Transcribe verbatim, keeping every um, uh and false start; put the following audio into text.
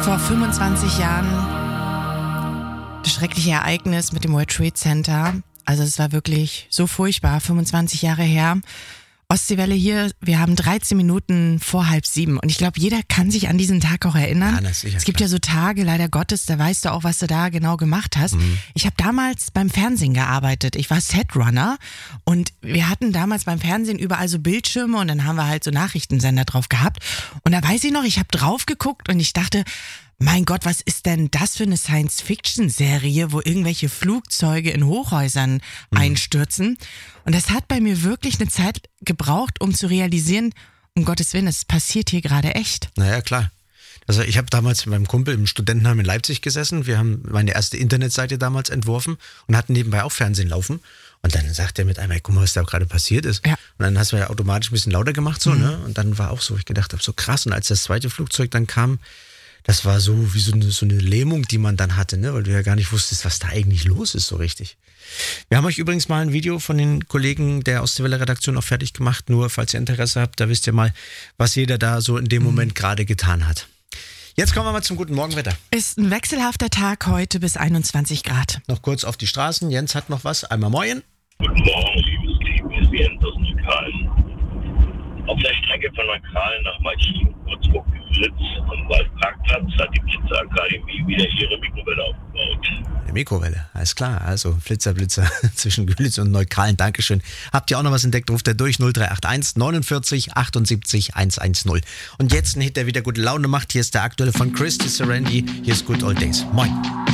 Vor fünfundzwanzig Jahren das schreckliche Ereignis mit dem World Trade Center. Also es war wirklich so furchtbar, fünfundzwanzig Jahre her. Ostseewelle hier, wir haben dreizehn Minuten vor halb sieben. Und ich glaube, jeder kann sich an diesen Tag auch erinnern. Ja, das ist sicher, es gibt klar. ja so Tage, leider Gottes, da weißt du auch, was du da genau gemacht hast. Mhm. Ich habe damals beim Fernsehen gearbeitet. Ich war Setrunner und wir hatten damals beim Fernsehen überall so Bildschirme und dann haben wir halt so Nachrichtensender drauf gehabt. Und da weiß ich noch, ich habe drauf geguckt und ich dachte, mein Gott, was ist denn das für eine Science-Fiction-Serie, wo irgendwelche Flugzeuge in Hochhäusern Mhm. einstürzen? Und das hat bei mir wirklich eine Zeit gebraucht, um zu realisieren, um Gottes Willen, es passiert hier gerade echt. Naja, klar. Also ich habe damals mit meinem Kumpel im Studentenheim in Leipzig gesessen. Wir haben meine erste Internetseite damals entworfen und hatten nebenbei auch Fernsehen laufen. Und dann sagt er mit einmal, guck mal, was da gerade passiert ist. Ja. Und dann hast du ja automatisch ein bisschen lauter gemacht, so, mhm. ne? Und dann war auch so, ich gedacht habe, so krass. Und als das zweite Flugzeug dann kam, das war so wie so eine, so eine Lähmung, die man dann hatte, ne? Weil du ja gar nicht wusstest, was da eigentlich los ist so richtig. Wir haben euch übrigens mal ein Video von den Kollegen der Ostseewelle-Redaktion auch fertig gemacht. Nur falls ihr Interesse habt, da wisst ihr mal, was jeder da so in dem Moment gerade getan hat. Jetzt kommen wir mal zum guten Morgenwetter. Ist ein wechselhafter Tag heute bis einundzwanzig Grad. Noch kurz auf die Straßen. Jens hat noch was. Einmal moin. Guten Morgen, liebes Team. Hier ist Jens aus Neukölln. Auf der Strecke von Neukölln nach Malchin, kurz vor Güritz am Waldparkplatz, hat die Blitzerakademie wieder ihre Mikrowelle aufgebaut. Eine Mikrowelle, alles klar. Also Flitzer, Blitzer zwischen Güritz und Neukölln. Dankeschön. Habt ihr auch noch was entdeckt? Ruft er durch null drei acht eins neunundvierzig achtundsiebzig hundertzehn. Und jetzt ein Hit, der wieder gute Laune macht. Hier ist der aktuelle von Christy Serendi. Hier ist Good Old Days. Moin.